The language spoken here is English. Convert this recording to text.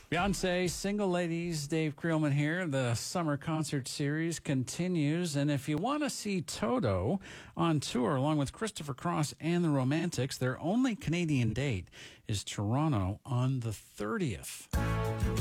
Beyonce, Single Ladies, Dave Creelman here. The summer concert series continues. And if you want to see Toto on tour along with Christopher Cross and the Romantics, their only Canadian date is Toronto on the 30th.